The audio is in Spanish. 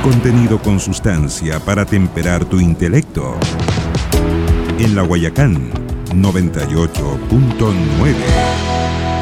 contenido con sustancia para temperar tu intelecto. En La Guayacán 98.9.